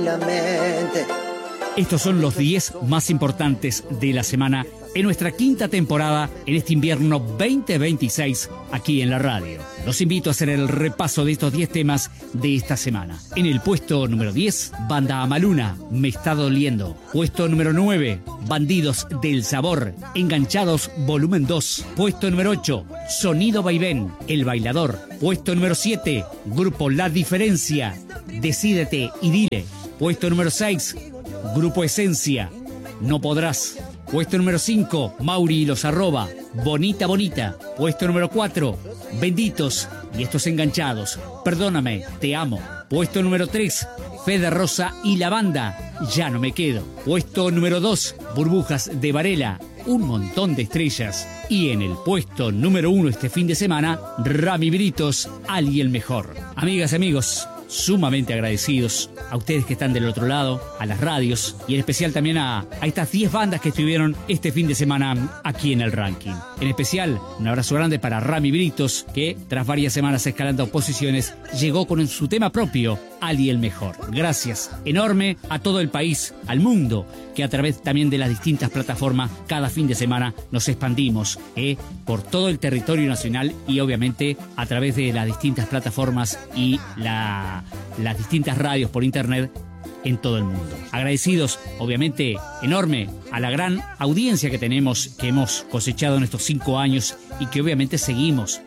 La mente. Estos son los 10 más importantes de la semana en nuestra quinta temporada en este invierno 2026 aquí en la radio. Los invito a hacer el repaso de estos 10 temas de esta semana. En el puesto número 10, Banda Amaluna, Me Está Doliendo. Puesto número 9, Bandidos del Sabor, Enganchados volumen 2. Puesto número 8, Sonido Vaivén, El Bailador. Puesto número 7, Grupo La Diferencia, Decídete y Dile. Puesto número 6, Grupo Esencia, No Podrás. Puesto número 5, Mauri y los Arroba, Bonita Bonita. Puesto número 4, Benditos y estos Enganchados, Perdóname, Te Amo. Puesto número 3, Fede Rosa y la Banda, Ya No Me Quedo. Puesto número 2, Burbujas de Varela, Un Montón de Estrellas. Y en el puesto número 1 este fin de semana, Rami Britos, Ali el Mejor. Amigas y amigos, sumamente agradecidos a ustedes que están del otro lado, a las radios y en especial también a estas 10 bandas que estuvieron este fin de semana aquí en el ranking. En especial, un abrazo grande para Rami Britos, que tras varias semanas escalando posiciones, llegó con su tema propio, Ali el Mejor. Gracias enorme a todo el país, al mundo, que a través también de las distintas plataformas cada fin de semana nos expandimos por todo el territorio nacional y obviamente a través de las distintas plataformas y las distintas radios por internet en todo el mundo. Agradecidos, obviamente, enorme a la gran audiencia que tenemos, que hemos cosechado en estos 5 años y que obviamente seguimos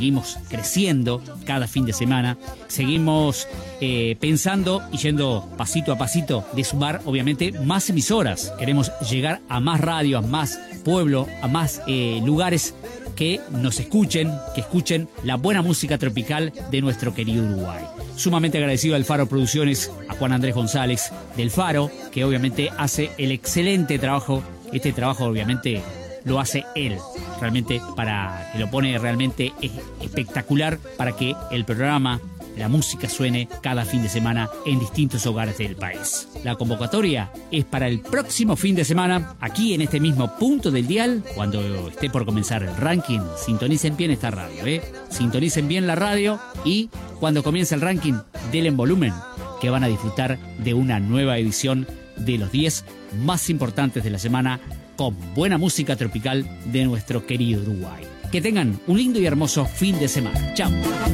creciendo cada fin de semana, seguimos pensando y yendo pasito a pasito de sumar obviamente más emisoras. Queremos llegar a más radios, a más pueblo, a más lugares que nos escuchen, que escuchen la buena música tropical de nuestro querido Uruguay. Sumamente agradecido al Faro Producciones, a Juan Andrés González del Faro, que obviamente hace el excelente trabajo. Este trabajo obviamente lo hace él, realmente para que lo pone realmente espectacular para que el programa, la música suene cada fin de semana en distintos hogares del país. La convocatoria es para el próximo fin de semana, aquí en este mismo punto del dial, cuando esté por comenzar el ranking. Sintonicen bien esta radio, sintonicen bien la radio y cuando comience el ranking, denle en volumen, que van a disfrutar de una nueva edición de los 10 más importantes de la semana con buena música tropical de nuestro querido Uruguay. Que tengan un lindo y hermoso fin de semana. Chao.